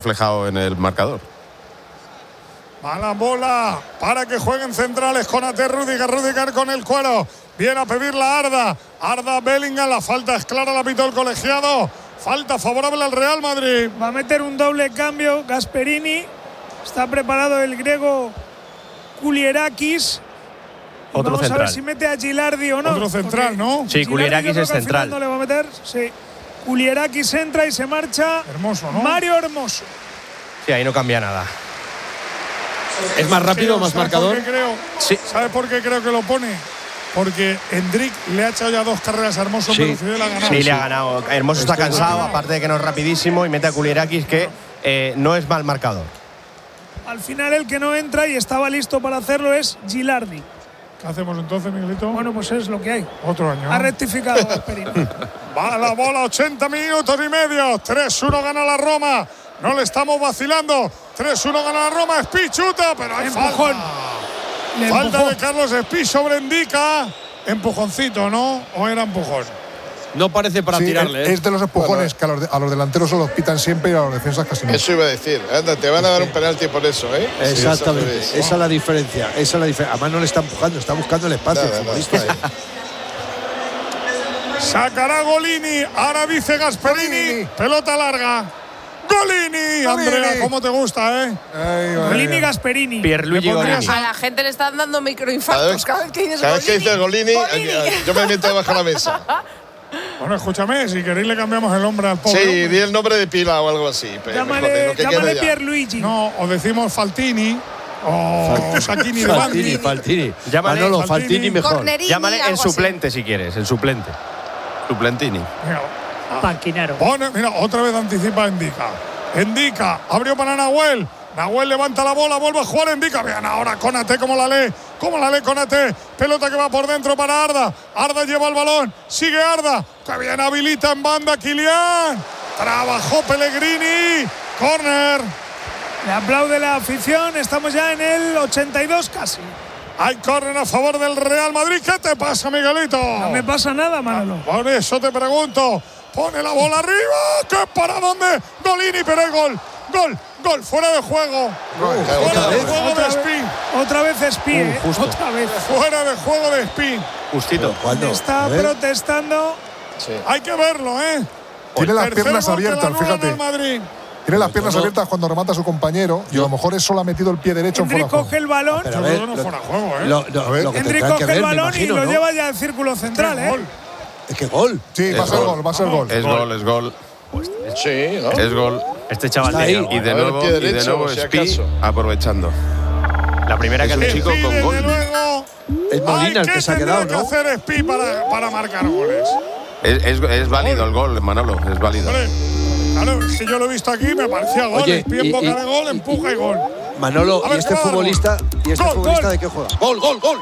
reflejado en el marcador. Mala bola para que jueguen centrales con Ate Rüdiger con el cuero. Viene a pedir la Arda. Arda Bellingham, la falta es clara, la pitó el colegiado. Falta favorable al Real Madrid. Va a meter un doble cambio Gasperini. Está preparado el griego Kulierakis. Otro Vamos central. a ver si mete a Gilardi o no. Otro central, ¿no? Sí, Kulierakis es central. No le va a meter. Sí. Kulierakis entra y se marcha. Hermoso, ¿no? Mario Hermoso. Sí, ahí no cambia nada. ¿Es más rápido, más marcador? Sí. ¿Sabes por qué creo que lo pone? Porque Hendrik le ha echado ya 2 carreras a Hermoso, Sí. pero Fidel ha ganado. Sí, le ha ganado. Hermoso está cansado, aparte de que no es rapidísimo, y mete a Kulierakis, que no es mal marcador. Al final el que no entra y estaba listo para hacerlo es Gilardi. ¿Qué hacemos entonces, Miguelito? Bueno, pues es lo que hay. Otro año. Ha rectificado Gasperini. Va la bola, 80 minutos y medio. 3-1 gana la Roma. No le estamos vacilando. 3-1 gana la Roma. Espí chuta, pero hay Empujón. falta de Carlos Espí sobre Indica. Empujoncito, ¿no? ¿O era empujón? No parece para Sí, tirarle. es de los empujones que a los delanteros se los pitan siempre y a los defensas casi no. Eso iba a decir. Anda, te van a dar un penalti por eso, ¿eh? Exactamente, Sí, esa es la diferencia. Además no le está empujando, está buscando el espacio. Nada, el futbolista. Sacará Golini. Ahora dice Gasperini. Golini. Pelota larga. Golini. Andrea, ¿cómo te gusta, Golini Gasperini. Pierluigi Golini. A la gente le están dando microinfartos cada vez que dices Cada vez que dices Golini, Golini. yo me meto debajo de la mesa. Bueno, escúchame, si queréis le cambiamos el nombre al pobre. Sí, di el nombre de pila o algo así. Llámale Pierluigi. No, o decimos Faltini o Sacchini de Bandi. Faltini. Llámale Manolo, Faltini. Faltini mejor. Cornerini, Llámale en algo así. suplente si quieres, en suplente. Suplentini. Panquinaro. Pone, mira, otra vez anticipa Indica. Indica, abrió para Nahuel. Nahuel levanta la bola, vuelve a jugar Indica. Vean ahora Konaté cómo la lee Konaté. Pelota que va por dentro para Arda. Arda lleva el balón, sigue Arda. Que bien habilita en banda Kylian. Trabajó Pellegrini. Corner. Le aplaude la afición. Estamos ya en el 82 casi. Hay córner a favor del Real Madrid. ¿Qué te pasa, Miguelito? No me pasa nada, Manolo. Por eso te pregunto. Pone la bola arriba. ¿Qué para dónde? Golini, pero hay gol. Gol. Fuera de juego. Fuera de juego de Spin. Otra vez Espí, otra vez. Fuera de juego de Spin. Justito. ¿Cuándo? Está protestando. Sí. Hay que verlo, ¿eh? Tiene las Tercer piernas gol que le abiertas, anulan fíjate. al Madrid. Tiene las piernas abiertas cuando remata a su compañero y a lo mejor eso le ha metido el pie derecho en Hendrik fuera de coge el balón. Pero a Yo ver, creo que no fuera de juego, ¿eh? Lo que Hendrik tendrán que coge ver, el me balón imagino, y lo ¿no? lleva ya al círculo central, ¿eh? Es que gol. Sí, va a ser gol, va a ser gol. Es gol. Sí, ¿no? Es gol. Este chaval Está ahí. Y de A ver, nuevo, pie derecho, si Spi acaso. aprovechando. La primera que Es hace un chico Spí, con desde gol. luego. Es Molina el Ay, que se ha ¿qué quedado, tendría ¿no? que hacer Spí para marcar goles? Es válido el gol, Manolo. Es válido. Hombre, claro, si yo lo he visto aquí, me parecía gol. Oye, Spí en boca de gol, empuja y gol. Manolo, A ver, ¿y este ¿cómo va? futbolista Gol. de qué juega? Gol. ¡Gol!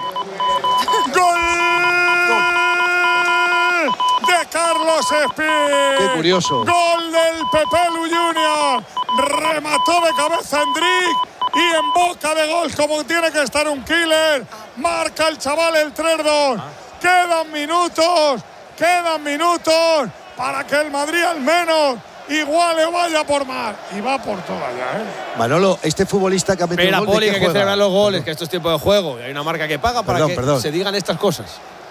De Carlos Espí. Qué curioso. Gol del Pepelu Junior. Remató de cabeza Hendrik y en boca de gol como tiene que estar un killer. Marca el chaval el 3-2. Quedan minutos para que el Madrid al menos iguale o vaya por más. Y va por todas ya, ¿eh? Manolo, este futbolista que ha metido Espera, el gol, Poli, ¿de que qué hay que juega? celebrar los goles, que esto es tiempo de juego. Y hay una marca que paga para que se digan estas cosas.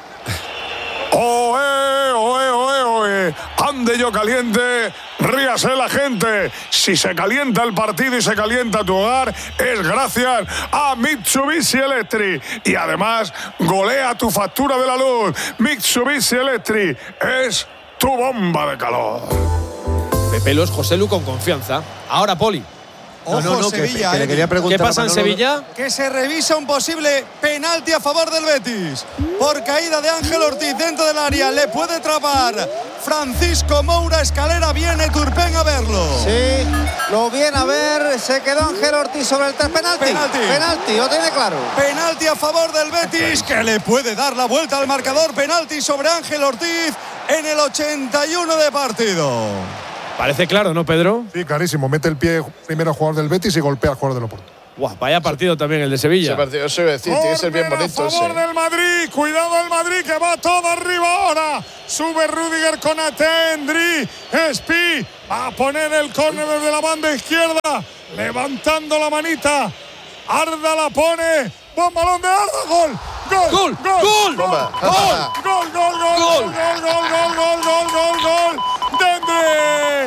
Oe. Ande yo caliente, ríase la gente. Si se calienta el partido y se calienta tu hogar, es gracias a Mitsubishi Electric. Y además, golea tu factura de la luz. Mitsubishi Electric es tu bomba de calor. Pepelo es José Lu con confianza. Ahora, Poli. No, Sevilla, que le quería preguntar. ¿Qué pasa a en Manolo. Sevilla? que se revisa un posible penalti a favor del Betis. Por caída de Ángel Ortiz dentro del área, le puede trapar Francisco Moura. Escalera, viene Turpin a verlo. Sí, lo viene a ver. Se quedó Ángel Ortiz sobre el 3. Penalti, lo tiene claro. Penalti a favor del Betis, que le puede dar la vuelta al marcador. Penalti sobre Ángel Ortiz en el 81 de partido. Parece claro, ¿no, Pedro? Sí, clarísimo. Mete el pie primero al jugador del Betis y golpea al jugador del Oporto. Buah, vaya partido también el de Sevilla. Ese partido, eso iba a decir, tiene que ser bien bonito a favor ese. del Madrid, cuidado el Madrid que va todo arriba ahora. Sube Rüdiger con Endri, Spi va a poner el córner desde la banda izquierda, levantando la manita. Arda la pone, buen balón de Arda, gol. Gol, gol, gol, gol, Endri.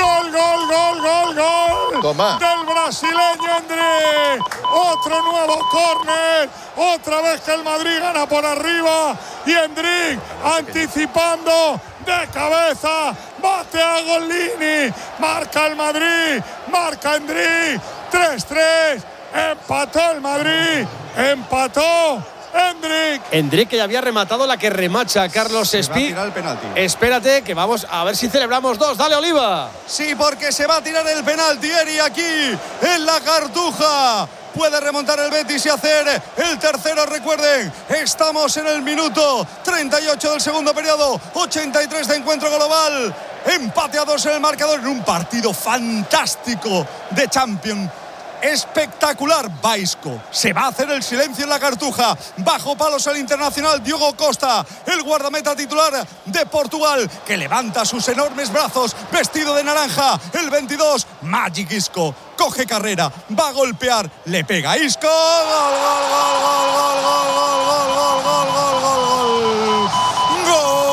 Gol Toma. del brasileño Endri. Otro nuevo córner. Otra vez que el Madrid gana por arriba. Y Endri anticipando de cabeza. Bate a Gollini. Marca el Madrid. Marca Endri. 3-3. Empató el Madrid. Empató Endrick, que ya había rematado la que remacha Carlos Spi. Va a tirar el penalti. Espérate, que vamos a ver si celebramos dos. Dale, Oliva. Sí, porque se va a tirar el penalti, Eri, aquí en la Cartuja. Puede remontar el Betis y hacer el tercero. Recuerden, estamos en el minuto 38 del segundo periodo, 83 de encuentro global. Empate a 2 en el marcador en un partido fantástico de Champions. Espectacular. Baisco se va a hacer el silencio en la Cartuja. Bajo palos el internacional Diogo Costa, el guardameta titular de Portugal, que levanta sus enormes brazos vestido de naranja. El 22, Magic Isco, coge carrera, va a golpear, le pega Isco. Gol, gol, gol, gol, gol, gol, gol, gol, gol, gol, gol.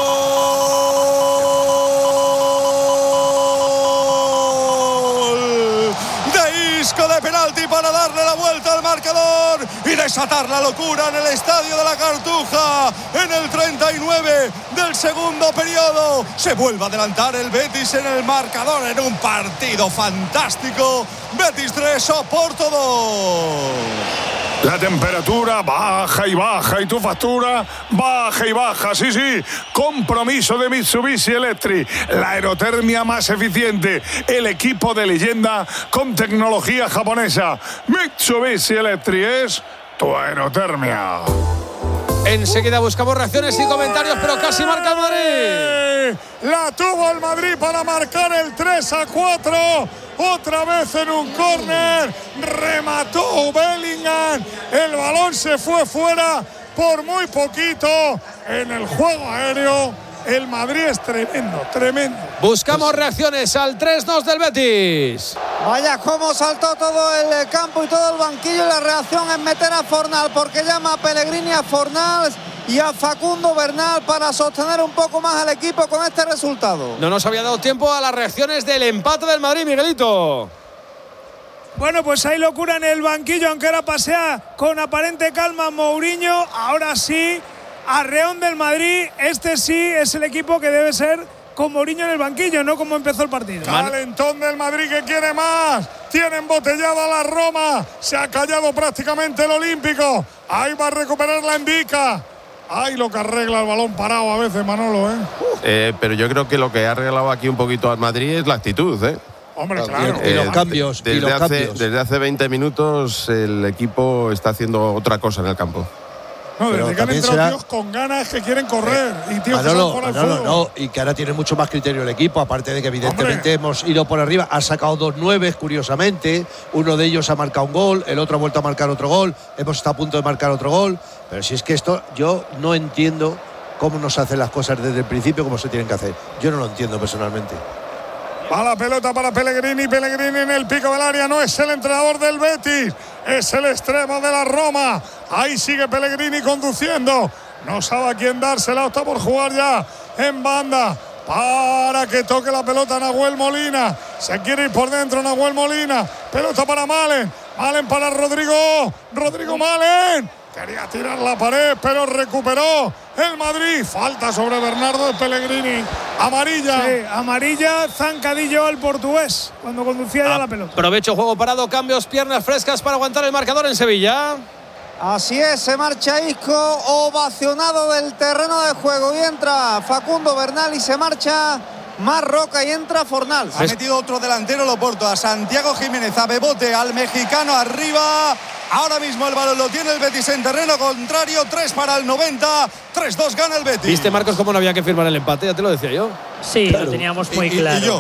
De penalti para darle la vuelta al marcador y desatar la locura en el estadio de la Cartuja. En el 39 del segundo periodo se vuelve a adelantar el Betis en el marcador en un partido fantástico. Betis 3, Oporto 2. La temperatura baja y tu factura baja y baja. Sí, sí, compromiso de Mitsubishi Electric. La aerotermia más eficiente. El equipo de leyenda con tecnología japonesa. Mitsubishi Electric es tu aerotermia. Enseguida buscamos reacciones y comentarios, pero casi marca el Madrid. La tuvo el Madrid para marcar el 3-4. Otra vez en un córner. Remató Bellingham. El balón se fue fuera por muy poquito. En el juego aéreo, el Madrid es tremendo, tremendo. Buscamos reacciones al 3-2 del Betis. Vaya cómo saltó todo el campo y todo el banquillo. Y la reacción es meter a Fornal, porque llama a Pellegrini a Fornal y a Facundo Bernal para sostener un poco más al equipo con este resultado. No nos había dado tiempo a las reacciones del empate del Madrid, Miguelito. Bueno, pues hay locura en el banquillo, aunque ahora pasea con aparente calma Mourinho. Ahora sí, arreón del Madrid. Este sí es el equipo que debe ser con Mourinho en el banquillo, no como empezó el partido. Calentón del Madrid que quiere más. Tiene embotellada la Roma. Se ha callado prácticamente el Olímpico. Ahí va a recuperar la Indica. Ay, lo que arregla el balón parado a veces, Manolo, pero yo creo que lo que ha arreglado aquí un poquito al Madrid es la actitud, Hombre, claro. Y los cambios. Desde hace 20 minutos el equipo está haciendo otra cosa en el campo. No, desde que han entrado tíos con ganas que quieren correr y tíos que salen por el fuego. No, y que ahora tiene mucho más criterio el equipo, aparte de que evidentemente hemos ido por arriba. Ha sacado 2 9, curiosamente. Uno de ellos ha marcado un gol, el otro ha vuelto a marcar otro gol. Hemos estado a punto de marcar otro gol. Pero si es que esto, yo no entiendo cómo no se hacen las cosas desde el principio, cómo se tienen que hacer. Yo no lo entiendo personalmente. Va la pelota para Pellegrini. Pellegrini en el pico del área. No es el entrenador del Betis, es el extremo de la Roma. Ahí sigue Pellegrini conduciendo. No sabe a quién dársela. Está por jugar ya en banda para que toque la pelota Nahuel Molina. Se quiere ir por dentro Nahuel Molina. Pelota para Malen. Malen para Rodrigo. Rodrigo Malen. Quería tirar la pared, pero recuperó el Madrid. Falta sobre Bernardo de Pellegrini. Amarilla. Sí, amarilla, zancadillo al portugués cuando conducía ya la pelota. Aprovecho juego parado, cambios, piernas frescas para aguantar el marcador en Sevilla. Así es, se marcha Isco, ovacionado del terreno de juego. Y entra Facundo Bernal y se marcha Marroca y entra Fornal. Ha metido otro delantero el Oporto, a Santiago Jiménez, a Bebote, al mexicano arriba. Ahora mismo el balón lo tiene el Betis en terreno contrario. 3 para el 90. 3-2 gana el Betis. ¿Viste, Marcos, cómo no había que firmar el empate? Ya te lo decía yo. Sí, claro. Lo teníamos muy claro.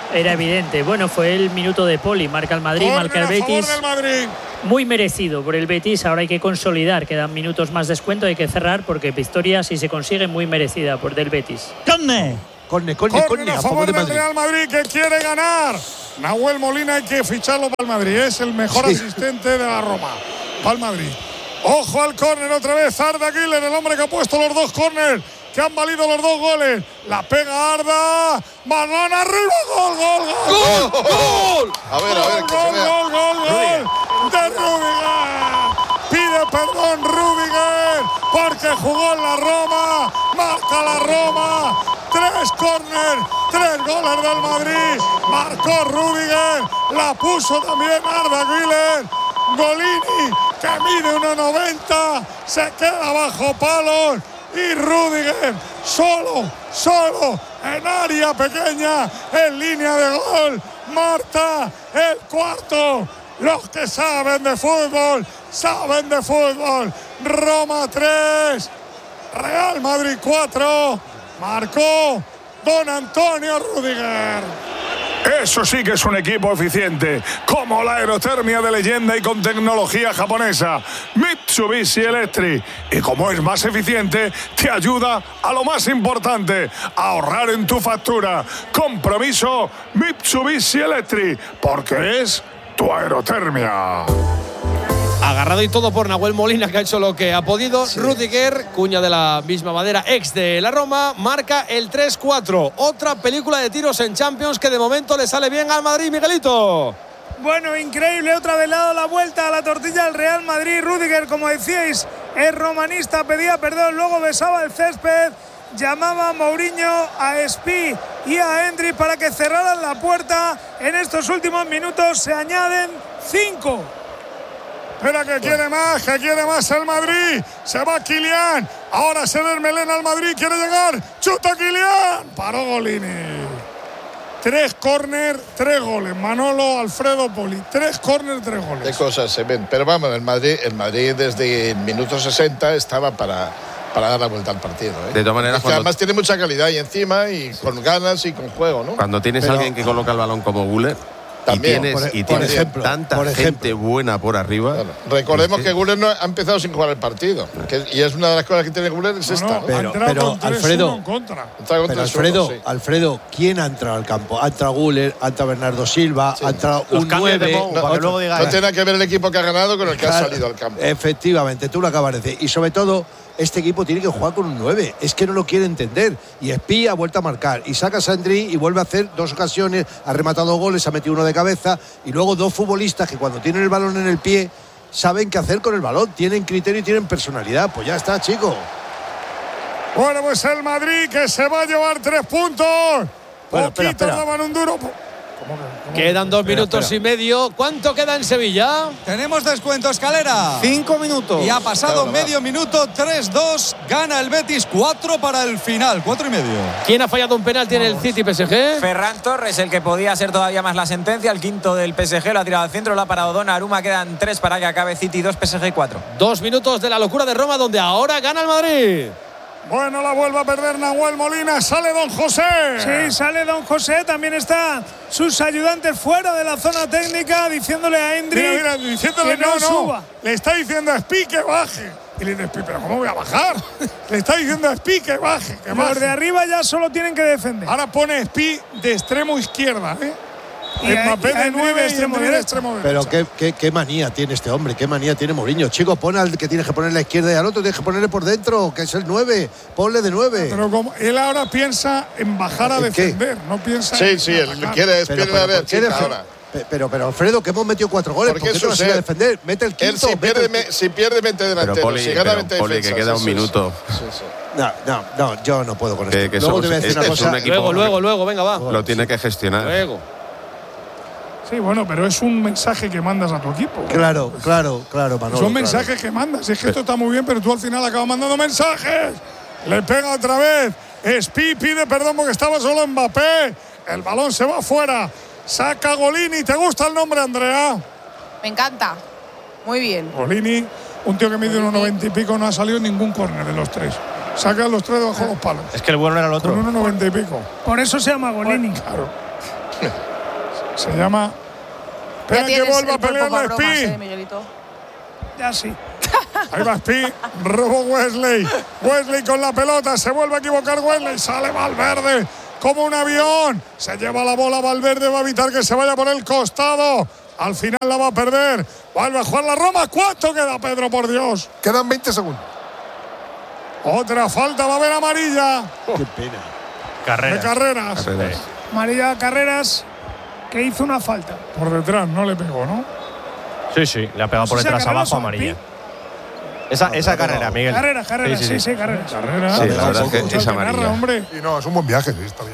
Era evidente. Bueno, fue el minuto de Poli. Marca el Madrid, marca el Betis. Del Madrid. Muy merecido por el Betis. Ahora hay que consolidar. Quedan minutos más de descuento. Hay que cerrar porque victoria, si se consigue, muy merecida por del Betis. Corne, a favor del Real Madrid, que quiere ganar. Nahuel Molina hay que ficharlo para el Madrid. Es el mejor asistente de la Roma. Para el Madrid. Ojo al córner otra vez. Arda Güler, el hombre que ha puesto los dos córners, que han valido los dos goles. La pega Arda. Balón arriba. Gol. A ver, Gol de Rüdiger. Pide perdón Rüdiger porque jugó en la Roma. Marca la Roma. 3 córner, 3 goles del Madrid. Marcó Rüdiger. La puso también Arda Güler. Golini, que mide 1,90, se queda bajo palos. Y Rüdiger solo en área pequeña, en línea de gol. Marta el cuarto. Los que saben de fútbol. Roma 3, Real Madrid 4. Marcó don Antonio Rüdiger. Eso sí que es un equipo eficiente, como la aerotermia de leyenda y con tecnología japonesa, Mitsubishi Electric. Y como es más eficiente, te ayuda a lo más importante, a ahorrar en tu factura. Compromiso Mitsubishi Electric, porque es tu aerotermia. Agarrado y todo por Nahuel Molina, que ha hecho lo que ha podido. Sí. Rüdiger, cuña de la misma madera, ex de la Roma, marca el 3-4. Otra película de tiros en Champions que de momento le sale bien al Madrid, Miguelito. Bueno, increíble, otra vez le ha dado la vuelta a la tortilla al Real Madrid. Rüdiger, como decíais, es romanista, pedía perdón, luego besaba el césped, llamaba a Mourinho, a Spi y a Endrick para que cerraran la puerta. En estos últimos minutos se añaden 5. Espera, que quiere más el Madrid. Se va Kylian. Ahora se desmelena al Madrid, quiere llegar. ¡Chuta Kylian! Paró Golini. 3 córner, 3 goles. Manolo, Alfredo, Poli. 3 córner, 3 goles. De cosas se ven. Pero vamos, el Madrid desde el minuto 60 estaba para dar la vuelta al partido. De todas maneras, además tiene mucha calidad y encima, y con ganas y con juego, ¿no? Cuando tienes a alguien que coloca el balón como Güler, también, tienes tanta gente buena por arriba. Claro. Recordemos que Güler no ha empezado sin jugar el partido. Y es una de las cosas que tiene Güler, es esta. Pero Alfredo, ¿quién ha entrado al campo? Ha entrado Güler, ha entrado Bernardo Silva, ha entrado un 9. No tiene que ver el equipo que ha ganado con el que ha salido al campo. Efectivamente, tú lo acabas de decir. Y sobre todo, este equipo tiene que jugar con un 9. Es que no lo quiere entender. Y Espí ha vuelto a marcar. Y saca a Sandri y vuelve a hacer 2 ocasiones. Ha rematado goles, ha metido uno de cabeza. Y luego 2 futbolistas que cuando tienen el balón en el pie saben qué hacer con el balón. Tienen criterio y tienen personalidad. Pues ya está, chico. Bueno, pues el Madrid que se va a llevar 3 puntos. Poquito daban un duro. Quedan 2 minutos y medio. ¿Cuánto queda en Sevilla? Tenemos descuento, Escalera. 5 minutos. Y ha pasado medio minuto. 3-2. Gana el Betis. 4 para el final. 4 y medio. ¿Quién ha fallado un penalti en el City PSG? Ferran Torres, el que podía ser todavía más la sentencia. El quinto del PSG lo ha tirado al centro. Lo ha parado Donnarumma. Quedan 3 para que acabe City 2, PSG 4. 2 minutos de la locura de Roma, donde ahora gana el Madrid. Bueno, la vuelve a perder Nahuel Molina. Sale Don José. Sí, sale Don José. También están sus ayudantes fuera de la zona técnica diciéndole a Endrick. Mira, diciéndole que no suba. Le está diciendo a Spi que baje. Y le dice Spi, ¿pero cómo voy a bajar? Le está diciendo a Spi que baje. Los de arriba ya solo tienen que defender. Ahora pone Spi de extremo izquierda, Y Mbappé de 9 extremo derecho. Pero qué manía tiene este hombre, qué manía tiene Mourinho. Chicos, pon al que tienes que poner a la izquierda y al otro tienes que ponerle por dentro, que es el 9. Ponle de 9. Pero como él ahora piensa en bajar a defender, no piensa en él quiere ahora. Pero Alfredo, que hemos metido 4 goles, ¿por qué no se va a defender? Mete el quinto. Si pierde, mete delantero. Si gana, mete defensa. Que queda un minuto. No, yo no puedo con esto. Luego te voy a decir una cosa. Luego, venga, va. Lo tiene que gestionar. Luego. Sí, bueno, pero es un mensaje que mandas a tu equipo. Claro, Manolo. Son mensajes que mandas. Es que esto está muy bien, pero tú al final acabas mandando mensajes. Le pega otra vez. Spi pide perdón porque estaba solo Mbappé. El balón se va afuera. Saca Golini. ¿Te gusta el nombre, Andrea? Me encanta. Muy bien. Golini, un tío que mide 1,90 y pico, no ha salido en ningún córner de los 3. Saca los 3 debajo de los palos. Es que el bueno era el otro. Con 1,90 y pico. Por eso se llama Golini. Claro. Se llama. Espera que vuelva a pelear la Spi. Miguelito. Ya sí. Ahí va Spi, robó Wesley. Wesley con la pelota, se vuelve a equivocar Wesley. Sale Valverde como un avión. Se lleva la bola Valverde, va a evitar que se vaya por el costado. Al final la va a perder. Vuelve a jugar la Roma. ¿Cuánto queda, Pedro, por Dios? Quedan 20 segundos. Otra falta, va a haber amarilla. Qué pena. De Carreras. Amarilla Carreras, que hizo una falta. Por detrás, no le pegó, ¿no? Sí, le ha pegado por detrás abajo amarilla. Esa carrera, Miguel. Carreras, Carreras. Sí, la verdad es que es amarilla. Hombre. Y no, es un buen viaje, sí, está bien.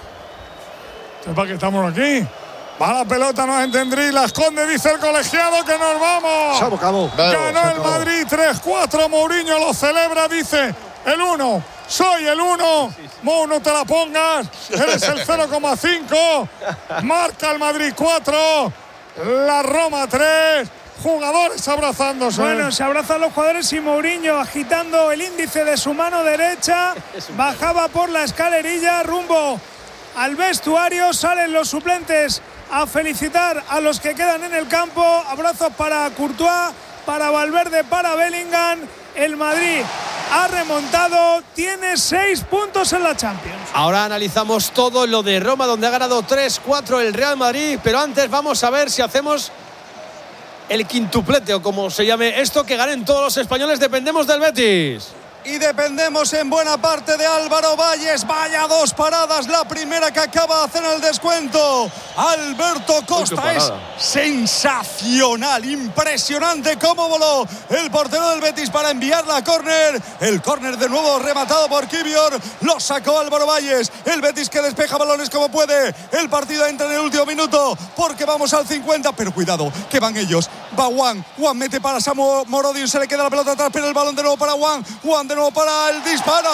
¿Para qué estamos aquí? Va la pelota, nos entendrí. La esconde, dice el colegiado que nos vamos. Se acabó. Ganó el Madrid 3-4. Mourinho lo celebra, dice el 1. Soy el 1. Mou, no te la pongas. Eres el 0,5. Marca el Madrid 4. La Roma 3. Jugadores abrazándose. Bueno, se abrazan los jugadores y Mourinho agitando el índice de su mano derecha. Bajaba por la escalerilla rumbo al vestuario. Salen los suplentes a felicitar a los que quedan en el campo. Abrazos para Courtois, para Valverde, para Bellingham. El Madrid ha remontado, tiene 6 puntos en la Champions. Ahora analizamos todo lo de Roma, donde ha ganado 3-4 el Real Madrid. Pero antes vamos a ver si hacemos el quintuplete, o como se llame esto, que ganen todos los españoles. Dependemos del Betis. Y dependemos en buena parte de Álvaro Valles. Vaya 2 paradas. La primera que acaba de hacer el descuento. Alberto Costa es sensacional. Impresionante cómo voló el portero del Betis para enviarla a córner. El córner de nuevo rematado por Kivior. Lo sacó Álvaro Valles. El Betis que despeja balones como puede. El partido entra en el último minuto porque vamos al 50. Pero cuidado, que van ellos. Va Juan. Juan mete para Samu Morodius. Se le queda la pelota atrás, pero el balón de nuevo para Juan. Juan de nuevo para el disparo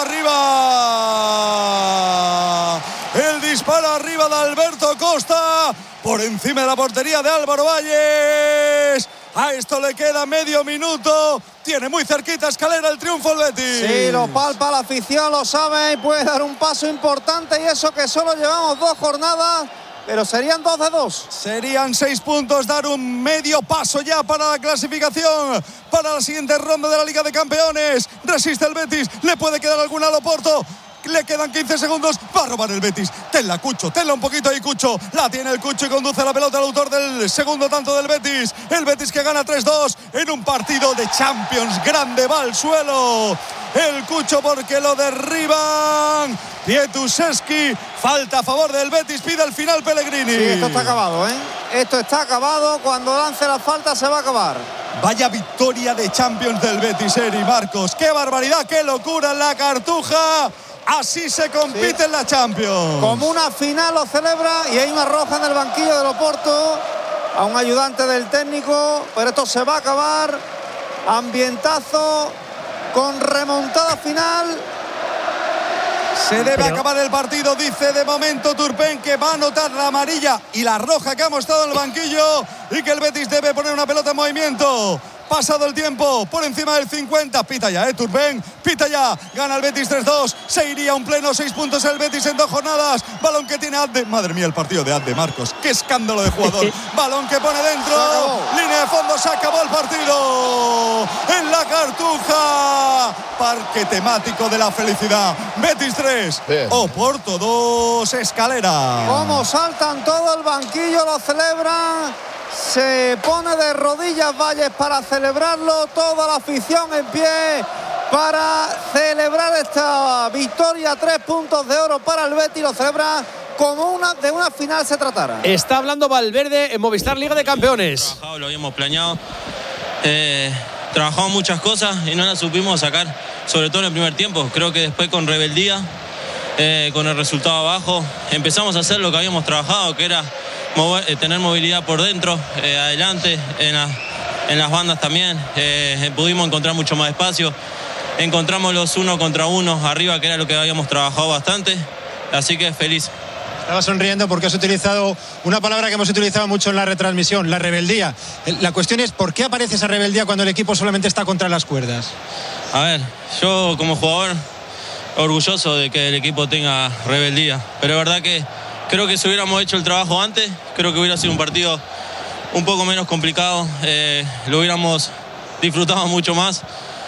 arriba. El disparo arriba de Alberto Costa. Por encima de la portería de Álvaro Valles. A esto le queda medio minuto. Tiene muy cerquita escalera el triunfo el Betis. Sí, lo palpa la afición, lo sabe y puede dar un paso importante. Y eso que solo llevamos 2 jornadas. Pero serían 2 de 2. Serían 6 puntos, dar un medio paso ya para la clasificación, para la siguiente ronda de la Liga de Campeones. Resiste el Betis, le puede quedar alguna al Oporto. Le quedan 15 segundos, va a robar el Betis. Tenla, Cucho, tenla un poquito ahí, Cucho. La tiene el Cucho y conduce la pelota al autor del segundo tanto del Betis. El Betis que gana 3-2 en un partido de Champions. Grande, va al suelo el Cucho porque lo derriban. Pietuszewski, falta a favor del Betis, pide al final Pellegrini. Sí, esto está acabado, ¿eh? Esto está acabado, cuando lance la falta se va a acabar. Vaya victoria de Champions del Betis, Eri Marcos. ¡Qué barbaridad, qué locura en la Cartuja! Así se compite en la Champions. Como una final lo celebra y hay una roja en el banquillo del Oporto a un ayudante del técnico, pero esto se va a acabar. Ambientazo con remontada final. Se debe acabar el partido, dice de momento Turpin, que va a anotar la amarilla y la roja que ha mostrado en el banquillo y que el Betis debe poner una pelota en movimiento. Pasado el tiempo, por encima del 50. Pita ya, Turpin, pita ya. Gana el Betis 3-2. Se iría un pleno 6 puntos el Betis en 2 jornadas. Balón que tiene Adde. Madre mía, el partido de Adde Marcos. Qué escándalo de jugador. Balón que pone dentro. Línea de fondo, se acabó el partido. En la Cartuja. Parque temático de la felicidad. Betis 3. Oporto 2. Escalera. Como saltan todo el banquillo, lo celebran. Se pone de rodillas Valles para celebrarlo. Toda la afición en pie para celebrar esta victoria. 3 puntos de oro para el Betis. Lo celebra como de una final se tratara. Está hablando Valverde en Movistar Liga de Campeones. Lo habíamos planeado. Trabajamos muchas cosas y no las supimos sacar, sobre todo en el primer tiempo. Creo que después con rebeldía, con el resultado abajo, empezamos a hacer lo que habíamos trabajado, que era tener movilidad por dentro, adelante, en las bandas también. Pudimos encontrar mucho más espacio. Encontramos los 1 contra 1 arriba, que era lo que habíamos trabajado bastante. Así que feliz. Estaba sonriendo porque has utilizado una palabra que hemos utilizado mucho en la retransmisión, la rebeldía. La cuestión es, ¿por qué aparece esa rebeldía cuando el equipo solamente está contra las cuerdas? A ver, yo como jugador, orgulloso de que el equipo tenga rebeldía. Pero es verdad que Creo que si hubiéramos hecho el trabajo antes, creo que hubiera sido un partido un poco menos complicado, lo hubiéramos disfrutado mucho más.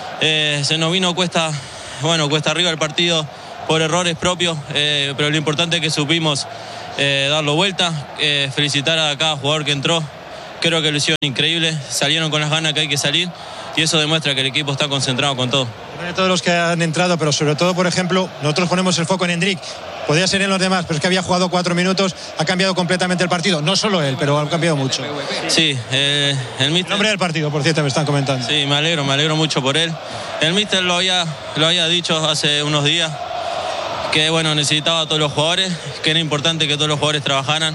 Se nos vino cuesta arriba el partido por errores propios, pero lo importante es que supimos darlo vuelta, felicitar a cada jugador que entró. Creo que lo hicieron increíble, salieron con las ganas que hay que salir y eso demuestra que el equipo está concentrado con todo. De todos los que han entrado, pero sobre todo, por ejemplo, nosotros ponemos el foco en Endrick. Podría ser en los demás, pero es que había jugado 4 minutos, ha cambiado completamente el partido. No solo él, pero ha cambiado mucho. Sí, el míster... El nombre del partido, por cierto, me están comentando. Sí, me alegro mucho por él. El míster lo había dicho hace unos días, que bueno, necesitaba a todos los jugadores, que era importante que todos los jugadores trabajaran.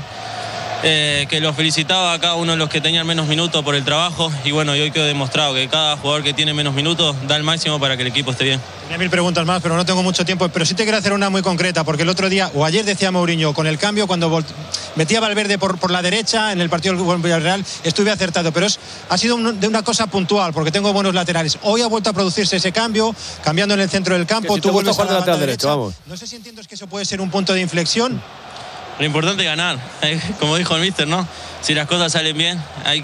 Que los felicitaba a cada uno de los que tenían menos minutos por el trabajo y bueno, y hoy quedó demostrado que cada jugador que tiene menos minutos da el máximo para que el equipo esté bien. Tenía 1000 preguntas más, pero no tengo mucho tiempo, pero sí te quiero hacer una muy concreta, porque el otro día, o ayer decía Mourinho, con el cambio, cuando metía a Valverde por la derecha, en el partido del Villarreal, estuve acertado, pero ha sido de una cosa puntual, porque tengo buenos laterales. Hoy ha vuelto a producirse ese cambio, cambiando en el centro del campo, tú vuelves a la lateral derecha. Vamos. No sé si entiendes que eso puede ser un punto de inflexión. Lo importante es ganar, como dijo el míster, ¿no? Si las cosas salen bien, hay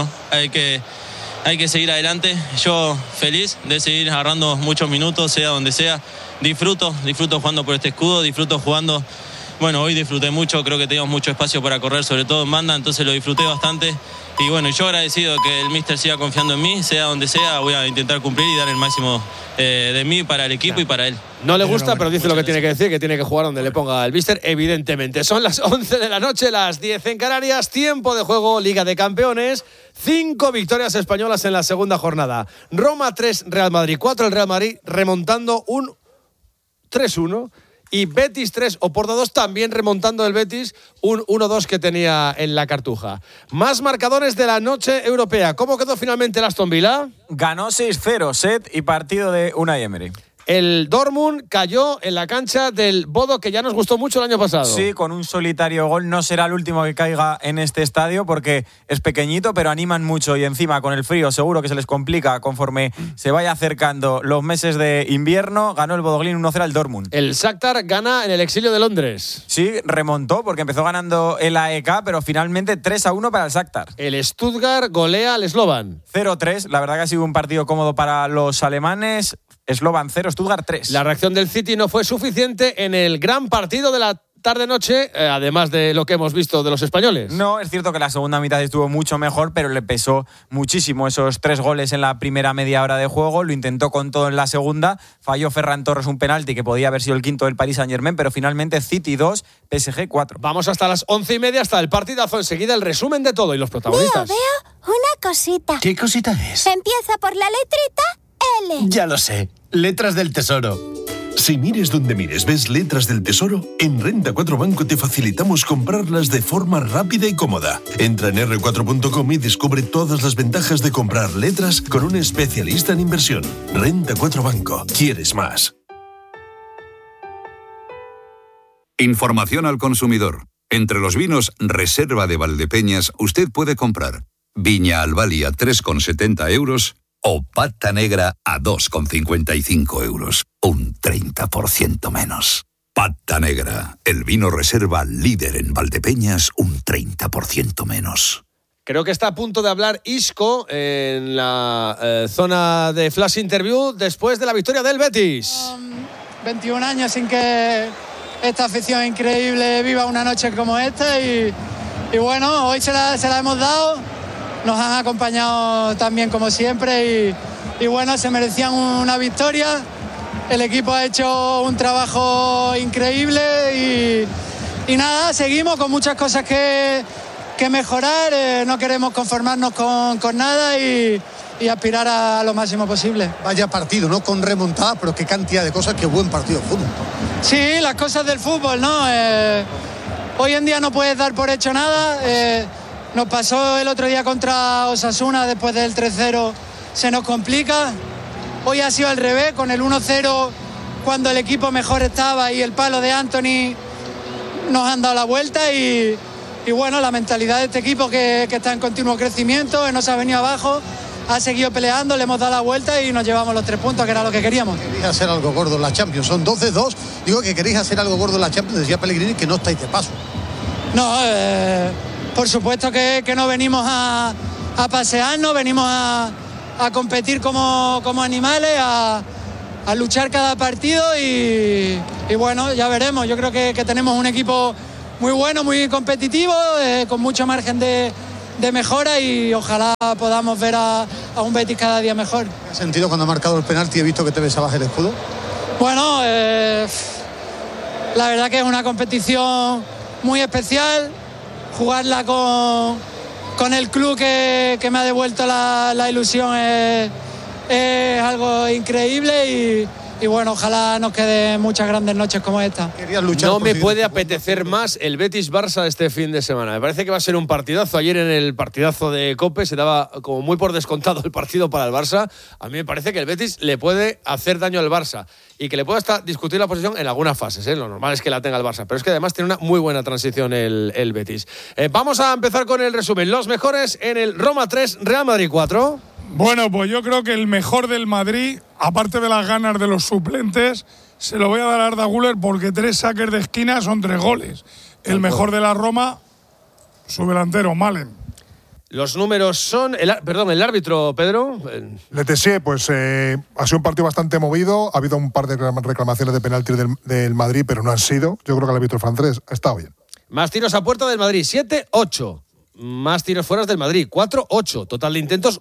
que seguir adelante. Yo feliz de seguir agarrando muchos minutos, sea donde sea. Disfruto jugando por este escudo, disfruto jugando. Bueno, hoy disfruté mucho, creo que teníamos mucho espacio para correr, sobre todo en banda, entonces lo disfruté bastante. Y bueno, yo agradecido que el míster siga confiando en mí, sea donde sea, voy a intentar cumplir y dar el máximo de mí para el equipo y para él. No le gusta, pero dice lo que tiene que decir, que tiene que jugar donde le ponga el míster, evidentemente. Son las 11 de la noche, las 10 en Canarias, tiempo de juego, Liga de Campeones, 5 victorias españolas en la segunda jornada. Roma 3, Real Madrid 4, el Real Madrid remontando un 3-1. Y Betis 3, Oporto 2, también remontando el Betis un 1-2 que tenía en la Cartuja. Más marcadores de la noche europea. ¿Cómo quedó finalmente el Aston Villa? Ganó 6-0, set y partido de Unai Emery. El Dortmund cayó en la cancha del Bodo, que ya nos gustó mucho el año pasado. Sí, con un solitario gol. No será el último que caiga en este estadio porque es pequeñito, pero animan mucho y encima con el frío seguro que se les complica conforme se vaya acercando los meses de invierno. Ganó el Bodo Glimt 1-0 al Dortmund. El Shakhtar gana en el exilio de Londres. Sí, remontó porque empezó ganando el AEK, pero finalmente 3-1 para el Shakhtar. El Stuttgart golea al Slovan. 0-3, la verdad que ha sido un partido cómodo para los alemanes. Slovan 0, Stuttgart 3. La reacción del City no fue suficiente en el gran partido de la tarde-noche, además de lo que hemos visto de los españoles. No, es cierto que la segunda mitad estuvo mucho mejor, pero le pesó muchísimo esos 3 goles en la primera media hora de juego. Lo intentó con todo en la segunda. Falló Ferran Torres un penalti que podía haber sido el quinto del Paris Saint-Germain, pero finalmente City 2, PSG 4. Vamos hasta las 11:30, hasta el partidazo. Enseguida el resumen de todo y los protagonistas. Veo una cosita. ¿Qué cosita es? Empieza por la letrita L. Ya lo sé. Letras del Tesoro. Si mires donde mires ves letras del Tesoro, en Renta 4 Banco te facilitamos comprarlas de forma rápida y cómoda. Entra en r4.com y descubre todas las ventajas de comprar letras con un especialista en inversión. Renta 4 Banco. ¿Quieres más? Información al consumidor. Entre los vinos Reserva de Valdepeñas usted puede comprar Viña Albali a 3,70 euros o Pata Negra a 2,55 euros. Un 30% menos. Pata Negra, el vino reserva líder en Valdepeñas, un 30% menos. Creo que está a punto de hablar Isco en la zona de Flash Interview después de la victoria del Betis. 21 años sin que esta afición increíble viva una noche como esta y bueno, hoy se la hemos dado. Nos han acompañado también como siempre y bueno, se merecían una victoria. El equipo ha hecho un trabajo increíble y nada, seguimos con muchas cosas que mejorar. No queremos conformarnos con nada y aspirar a lo máximo posible. Vaya partido, ¿no? Con remontada, pero qué cantidad de cosas, qué buen partido de fútbol. Sí, las cosas del fútbol, ¿no? Hoy en día no puedes dar por hecho nada. Nos pasó el otro día contra Osasuna, después del 3-0 se nos complica. Hoy ha sido al revés, con el 1-0 cuando el equipo mejor estaba y el palo de Anthony nos han dado la vuelta y bueno, la mentalidad de este equipo que está en continuo crecimiento, que no se ha venido abajo, ha seguido peleando, le hemos dado la vuelta y nos llevamos los 3 puntos, que era lo que queríamos. Queréis hacer algo gordo en la Champions, son 12-2, digo que queréis hacer algo gordo en la Champions, decía Pellegrini que no estáis de paso. No, por supuesto que no venimos a pasearnos, venimos a competir como animales, a luchar cada partido y bueno, ya veremos. Yo creo que tenemos un equipo muy bueno, muy competitivo, con mucho margen de mejora y ojalá podamos ver a un Betis cada día mejor. ¿Qué has sentido cuando ha marcado el penalti? He visto que te besabas el escudo. Bueno, la verdad que es una competición muy especial, jugarla con el club que me ha devuelto la ilusión es algo increíble y bueno, ojalá nos queden muchas grandes noches como esta. No me puede apetecer más el Betis-Barça este fin de semana. Me parece que va a ser un partidazo. Ayer en el partidazo de COPE se daba como muy por descontado el partido para el Barça. A mí me parece que el Betis le puede hacer daño al Barça y que le puede hasta discutir la posición en algunas fases. Lo normal es que la tenga el Barça, pero es que además tiene una muy buena transición el Betis. Vamos a empezar con el resumen. Los mejores en el Roma 3, Real Madrid 4. Bueno, pues yo creo que el mejor del Madrid, aparte de las ganas de los suplentes, se lo voy a dar a Arda Güler porque 3 saques de esquina son 3 goles. El mejor de la Roma, su delantero, Malen. Los números son… el árbitro, Pedro. Le Tessier, pues ha sido un partido bastante movido. Ha habido un par de reclamaciones de penalti del Madrid, pero no han sido. Yo creo que el árbitro francés ha estado bien. Más tiros a puerta del Madrid, 7-8. Más tiros fueras del Madrid, 4-8. Total de intentos,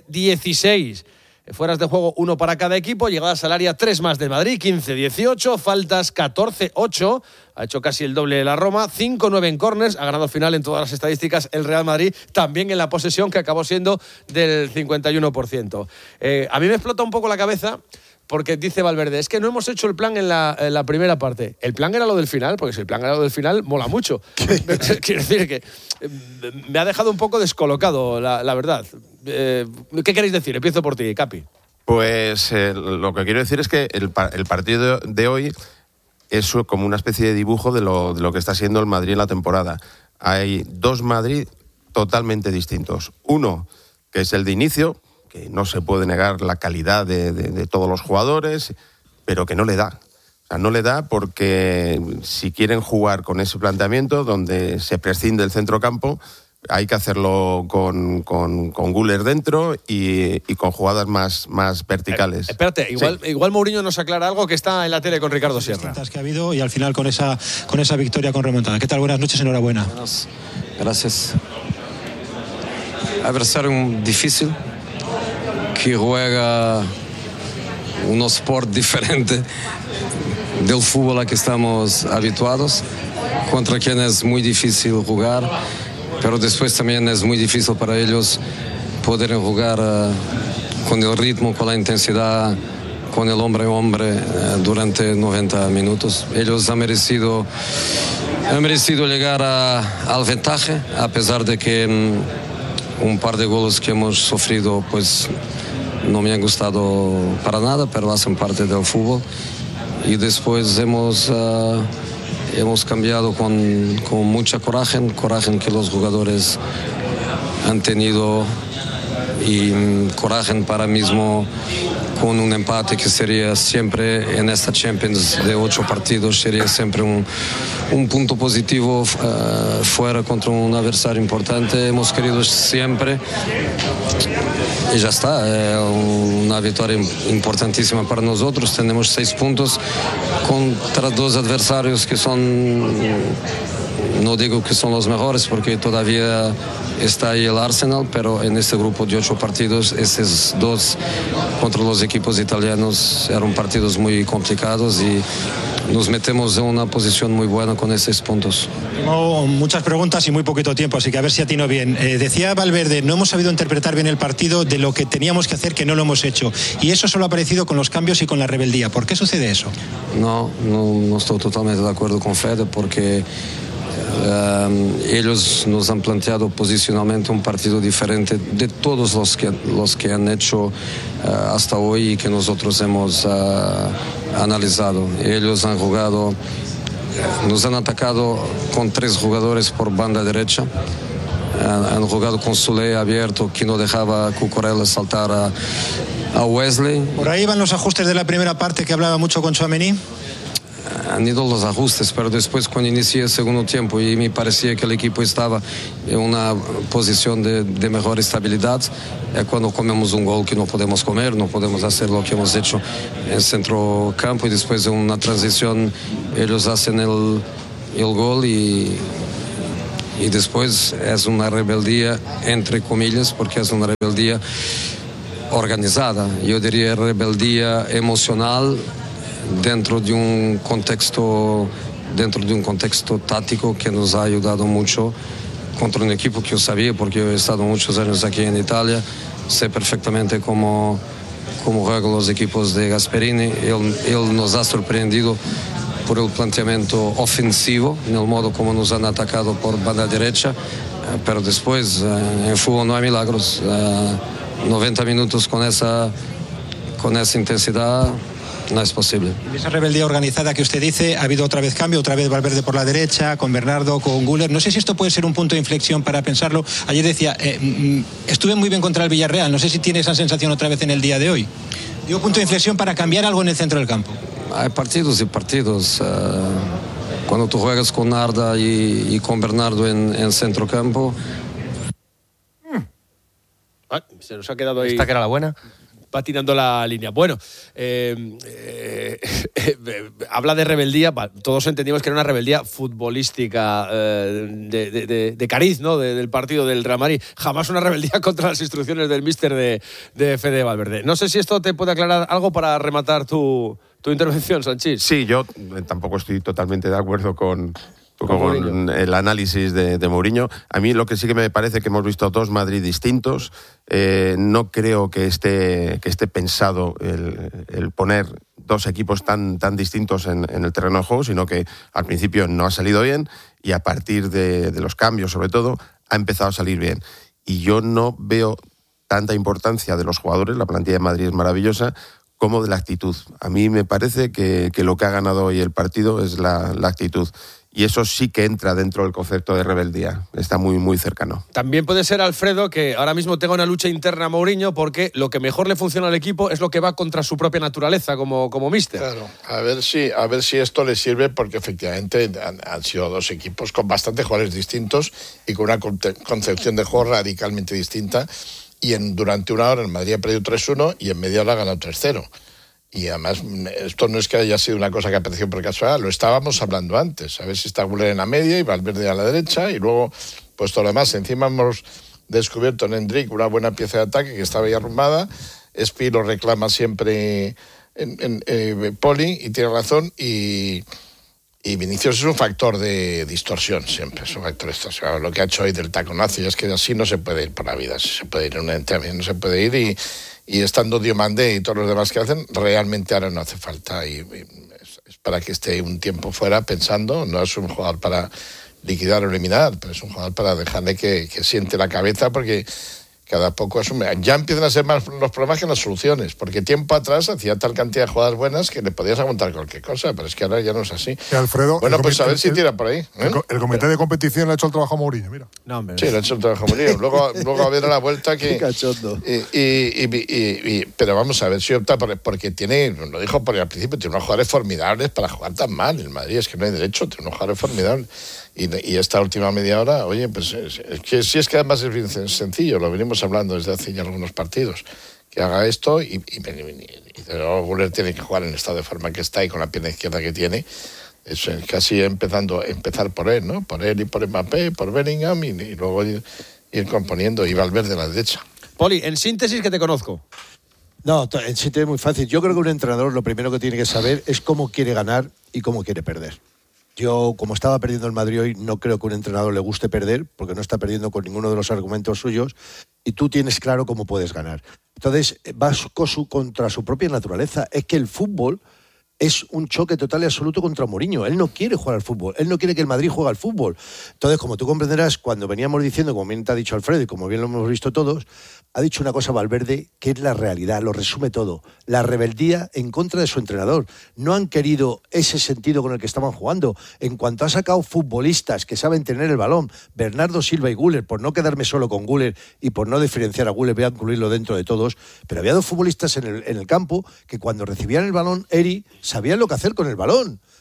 11-16. Fueras de juego, 1 para cada equipo. Llegadas al área, 3 más del Madrid, 15-18. Faltas, 14-8. Ha hecho casi el doble de la Roma. 5-9 en córners. Ha ganado final en todas las estadísticas el Real Madrid. También en la posesión, que acabó siendo del 51%. A mí me explota un poco la cabeza porque dice Valverde, es que no hemos hecho el plan en la primera parte. El plan era lo del final, porque si el plan era lo del final, mola mucho. Quiero decir que me ha dejado un poco descolocado, la verdad. ¿Qué queréis decir? Empiezo por ti, Capi. Pues lo que quiero decir es que el partido de hoy es como una especie de dibujo de lo que está siendo el Madrid en la temporada. Hay 2 Madrid totalmente distintos. Uno, que es el de inicio, que no se puede negar la calidad de todos los jugadores, pero que no le da. O sea, no le da porque si quieren jugar con ese planteamiento donde se prescinde el centrocampo, hay que hacerlo con Güler dentro y con jugadas más verticales. Espérate, igual Mourinho nos aclara algo que está en la tele con Ricardo Sierra. Que ha habido y al final con esa victoria con remontada. ¿Qué tal? Buenas noches, enhorabuena. Gracias. Adversario difícil, que juega un sport diferente del fútbol a que estamos habituados, contra quien es muy difícil jugar, pero después también es muy difícil para ellos poder jugar con el ritmo, con la intensidad, con el hombre a hombre durante 90 minutos. Ellos han merecido llegar al ventaje, a pesar de que un par de goles que hemos sufrido pues no me han gustado para nada, pero hacen parte del fútbol. Y después hemos cambiado con mucha coraje que los jugadores han tenido, y coraje para mismo con un empate que sería siempre en esta Champions de 8 partidos, sería siempre un punto positivo fuera contra un adversario importante. Hemos querido siempre y ya está, una victoria importantísima para nosotros. Tenemos 6 puntos contra 2 adversarios que son, no digo que son los mejores porque todavía está ahí el Arsenal, pero en este grupo de 8 partidos, esos 2 contra los equipos italianos eran partidos muy complicados y nos metemos en una posición muy buena con esos puntos. Tengo muchas preguntas y muy poquito tiempo, así que a ver si atino bien. Decía Valverde, no hemos sabido interpretar bien el partido, de lo que teníamos que hacer que no lo hemos hecho, y eso solo ha aparecido con los cambios y con la rebeldía. ¿Por qué sucede eso? No estoy totalmente de acuerdo con Fede, porque ellos nos han planteado posicionalmente un partido diferente de todos los que han hecho hasta hoy y que nosotros hemos analizado. Ellos han jugado, nos han atacado con 3 jugadores por banda derecha, han jugado con Soulé abierto, que no dejaba a Cucurella saltar a Wesley. ¿Por ahí van los ajustes de la primera parte que hablaba mucho con Tchouaméni? han ido los ajustes, pero después cuando inicié el segundo tiempo y me parecía que el equipo estaba en una posición de mejor estabilidad, cuando comemos un gol que no podemos comer, no podemos hacer lo que hemos hecho en centro campo, y después de una transición ellos hacen el gol y después es una rebeldía, entre comillas, porque es una rebeldía organizada, yo diría rebeldía emocional dentro de un contexto táctico que nos ha ayudado mucho contra un equipo que yo sabía, porque yo he estado muchos años aquí en Italia, sé perfectamente cómo juegan los equipos de Gasperini. Él nos ha sorprendido por el planteamiento ofensivo, en el modo como nos han atacado por banda derecha, pero después en fútbol no hay milagros. 90 minutos con esa intensidad no es posible. En esa rebeldía organizada que usted dice, ha habido otra vez cambio, otra vez Valverde por la derecha, con Bernardo, con Güler. No sé si esto puede ser un punto de inflexión para pensarlo. Ayer decía, estuve muy bien contra el Villarreal. No sé si tiene esa sensación otra vez en el día de hoy. Digo, punto de inflexión para cambiar algo en el centro del campo. Hay partidos y partidos. Cuando tú juegas con Arda y con Bernardo en centro campo. Se nos ha quedado ahí. Esta que era la buena. Patinando la línea. Bueno, habla de rebeldía. Todos entendimos que era una rebeldía futbolística de cariz, ¿no? Del partido del Real Madrid. Jamás una rebeldía contra las instrucciones del míster de Fede Valverde. No sé si esto te puede aclarar algo para rematar tu intervención, Sanchís. Sí, yo tampoco estoy totalmente de acuerdo con el análisis de Mourinho. A mí lo que sí que me parece que hemos visto dos Madrid distintos. No creo que esté pensado el poner dos equipos tan distintos en el terreno de juego, sino que al principio no ha salido bien y a partir de los cambios, sobre todo, ha empezado a salir bien. Y yo no veo tanta importancia de los jugadores, la plantilla de Madrid es maravillosa, como de la actitud. A mí me parece que lo que ha ganado hoy el partido es la actitud. Y eso sí que entra dentro del concepto de rebeldía. Está muy, muy cercano. También puede ser, Alfredo, que ahora mismo tenga una lucha interna a Mourinho, porque lo que mejor le funciona al equipo es lo que va contra su propia naturaleza como míster. Claro, a ver si esto le sirve, porque efectivamente han sido dos equipos con bastantes jugadores distintos y con una concepción de juego radicalmente distinta. Y durante una hora el Madrid ha perdido 3-1 y en media hora ha ganado 3-0. Y además, esto no es que haya sido una cosa que apareció por casualidad, lo estábamos hablando antes. A ver si está Güler en la media y Valverde a la derecha, y luego, pues todo lo demás. Encima hemos descubierto en Endrick una buena pieza de ataque que estaba ya arrumbada. Espi lo reclama siempre en Poli, y tiene razón. Y Vinicius es un factor de distorsión siempre, es un factor de distorsión. Lo que ha hecho hoy del taconazo, y es que así no se puede ir por la vida, se puede ir en un entrenamiento, no se puede ir, y estando Diomandé y todos los demás que hacen, realmente ahora no hace falta, y es para que esté un tiempo fuera pensando. No es un jugador para liquidar o eliminar, pero es un jugador para dejarle que siente la cabeza, porque cada poco ya empiezan a ser más los problemas que las soluciones, porque tiempo atrás hacía tal cantidad de jugadas buenas que le podías aguantar cualquier cosa, pero es que ahora ya no es así. Alfredo, bueno, pues a ver si tira por ahí. El comité de competición le ha hecho el trabajo a Mourinho, mira. No, hombre. Sí, le ha hecho el trabajo a Mourinho. Luego a ver a la vuelta que... Qué cachondo. Pero vamos a ver si opta porque tiene, lo dijo por al principio, tiene unos jugadores formidables para jugar tan mal. El Madrid es que no hay derecho, tiene unos jugadores formidables. Y esta última media hora, oye, pues es que además es bien sencillo, lo venimos hablando desde hace ya algunos partidos, que haga esto y Güler tiene que jugar en el estado de forma que está y con la pierna izquierda que tiene. Es casi empezar por él, ¿no? Por él y por Mbappé, por Bellingham, y luego ir componiendo, y Valverde a la derecha. Poli, en síntesis, que te conozco. No, en síntesis es muy fácil. Yo creo que un entrenador lo primero que tiene que saber es cómo quiere ganar y cómo quiere perder. Yo, como estaba perdiendo el Madrid hoy, no creo que a un entrenador le guste perder, porque no está perdiendo con ninguno de los argumentos suyos, y tú tienes claro cómo puedes ganar. Entonces, vas contra su propia naturaleza. Es que el fútbol es un choque total y absoluto contra Mourinho. Él no quiere jugar al fútbol, él no quiere que el Madrid juegue al fútbol. Entonces, como tú comprenderás, cuando veníamos diciendo, como bien te ha dicho Alfredo y como bien lo hemos visto todos, ha dicho una cosa Valverde que es la realidad, lo resume todo. La rebeldía en contra de su entrenador. No han querido ese sentido con el que estaban jugando. En cuanto ha sacado futbolistas que saben tener el balón, Bernardo Silva y Güler, por no quedarme solo con Güler y por no diferenciar a Güler, voy a incluirlo dentro de todos, pero había dos futbolistas en el campo que cuando recibían el balón, Eri, sabían lo que hacer con el balón.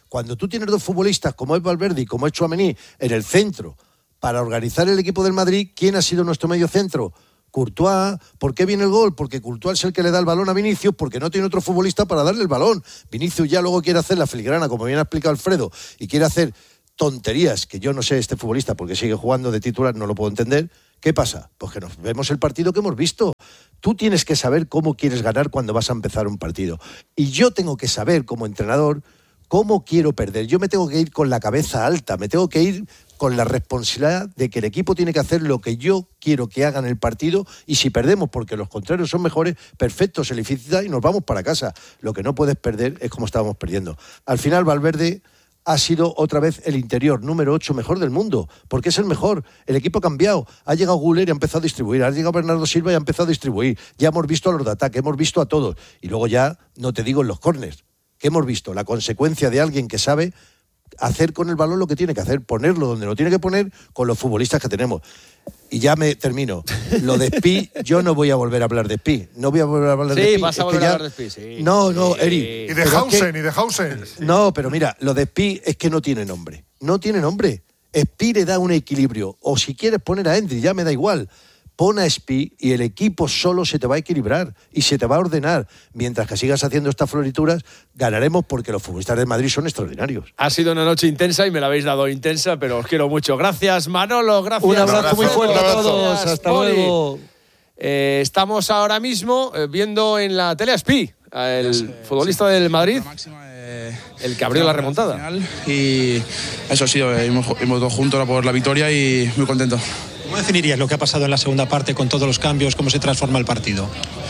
Cuando tú tienes dos futbolistas como es Valverde y como es Tchouaméni en el centro para organizar el equipo del Madrid, ¿quién ha sido nuestro medio centro? Courtois. ¿Por qué viene el gol? Porque Courtois es el que le da el balón a Vinicius, porque no tiene otro futbolista para darle el balón. Vinicius ya luego quiere hacer la filigrana, como bien ha explicado Alfredo, y quiere hacer tonterías, que yo no sé este futbolista, porque sigue jugando de titular, no lo puedo entender. ¿Qué pasa? Pues que nos vemos el partido que hemos visto. Tú tienes que saber cómo quieres ganar cuando vas a empezar un partido. Y yo tengo que saber, como entrenador, cómo quiero perder. Yo me tengo que ir con la cabeza alta, me tengo que ir con la responsabilidad de que el equipo tiene que hacer lo que yo quiero que haga en el partido, y si perdemos porque los contrarios son mejores, perfecto, se le felicita y nos vamos para casa. Lo que no puedes perder es como estábamos perdiendo. Al final Valverde ha sido otra vez el interior número 8 mejor del mundo, porque es el mejor. El equipo ha cambiado, ha llegado Güler y ha empezado a distribuir, ha llegado Bernardo Silva y ha empezado a distribuir, ya hemos visto a los de ataque, hemos visto a todos, y luego ya no te digo en los córners, que hemos visto la consecuencia de alguien que sabe hacer con el balón lo que tiene que hacer, ponerlo donde lo tiene que poner con los futbolistas que tenemos. Y ya me termino. Lo de Spi, yo no voy a volver a hablar de Spi. No voy a volver a hablar de Spi. Sí, vas a volver a hablar de Spi, sí. No, Eri. Y de Hausen. No, pero mira, lo de Spi es que no tiene nombre. No tiene nombre. Spi le da un equilibrio. O si quieres poner a Endrick, ya me da igual. Pon a Spi y el equipo solo se te va a equilibrar y se te va a ordenar. Mientras que sigas haciendo estas florituras, ganaremos, porque los futbolistas de Madrid son extraordinarios. Ha sido una noche intensa y me la habéis dado intensa, pero os quiero mucho. Gracias, Manolo. Gracias. Un abrazo muy fuerte a todos. Hasta luego. Estamos ahora mismo viendo en la tele a Spi, el futbolista del Madrid, el que abrió la remontada. Y eso ha sido, hemos todos juntos por la victoria y muy contento. ¿Cómo definirías lo que ha pasado en la segunda parte con todos los cambios? ¿Cómo se transforma el partido?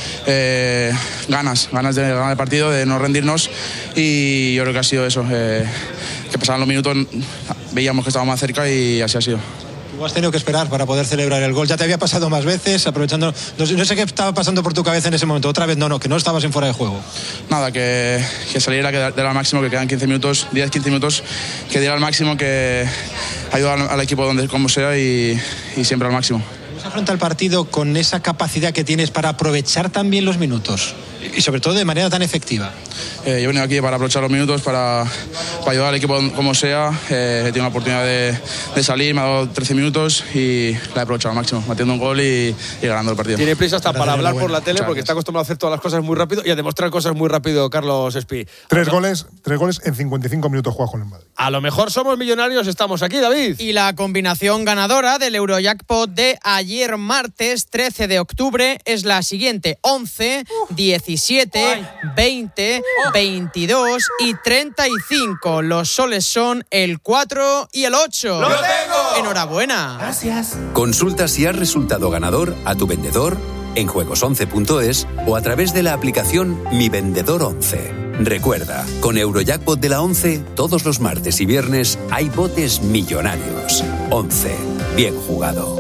Ganas de ganar el partido, de no rendirnos, y yo creo que ha sido eso, que pasaban los minutos, veíamos que estábamos más cerca y así ha sido. ¿Tú has tenido que esperar para poder celebrar el gol? Ya te había pasado más veces, aprovechando... No sé qué estaba pasando por tu cabeza en ese momento. Otra vez que no estabas en fuera de juego. Nada, que saliera, que diera al máximo, que quedan 15 minutos, 10-15 minutos, que diera al máximo, que ayudar al equipo donde como sea y siempre al máximo. ¿Cómo se afronta el partido con esa capacidad que tienes para aprovechar también los minutos? Y sobre todo de manera tan efectiva. Yo he venido aquí para aprovechar los minutos, para ayudar al equipo como sea. He tenido la oportunidad de salir, me ha dado 13 minutos y la he aprovechado al máximo, metiendo un gol y ganando el partido. Tiene prisa hasta para hablar por la tele, porque está acostumbrado a hacer todas las cosas muy rápido y a demostrar cosas muy rápido, Carlos Spi. Tres goles en 55 minutos juega con el Madrid. A lo mejor somos millonarios, estamos aquí, David. Y la combinación ganadora del Eurojackpot de ayer martes 13 de octubre es la siguiente: 11, 17, 20, 22 y 35. Los soles son el 4 y el 8. ¡Lo tengo! Enhorabuena. Gracias. Consulta si has resultado ganador a tu vendedor en juegos11.es o a través de la aplicación Mi Vendedor 11. Recuerda, con Eurojackpot de la 11, todos los martes y viernes hay botes millonarios. 11. Bien jugado.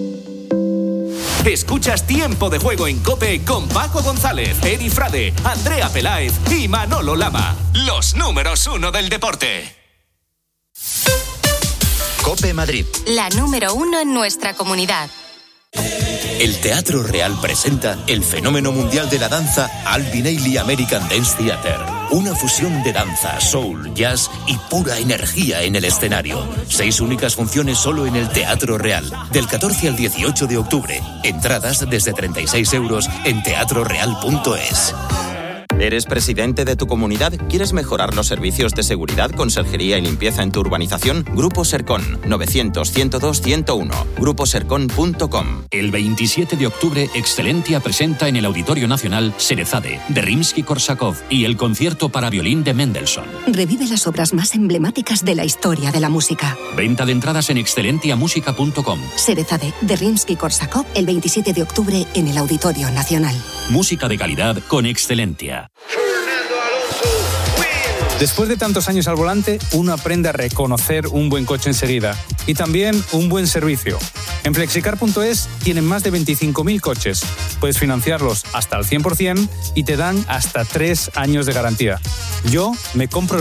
Escuchas Tiempo de Juego en COPE con Paco González, Eri Frade, Andrea Peláez y Manolo Lama. Los números 1 del deporte. COPE Madrid. La número 1 en nuestra comunidad. El Teatro Real presenta el fenómeno mundial de la danza Alvin Ailey American Dance Theater. Una fusión de danza, soul, jazz y pura energía en el escenario. 6 únicas funciones solo en el Teatro Real. Del 14 al 18 de octubre. Entradas desde 36 euros en teatroreal.es. ¿Eres presidente de tu comunidad? ¿Quieres mejorar los servicios de seguridad, conserjería y limpieza en tu urbanización? Grupo Sercon, 900-102-101. gruposercon.com. El 27 de octubre, Excelentia presenta en el Auditorio Nacional Cerezade, de Rimsky-Korsakov y el concierto para violín de Mendelssohn. Revive las obras más emblemáticas de la historia de la música. Venta de entradas en excelentiamusica.com. Cerezade, de Rimsky-Korsakov, el 27 de octubre en el Auditorio Nacional. Música de calidad con Excelentia. Después de tantos años al volante, uno aprende a reconocer un buen coche enseguida y también un buen servicio. En Flexicar.es tienen más de 25.000 coches. Puedes financiarlos hasta el 100% y te dan hasta 3 años de garantía. Yo me compro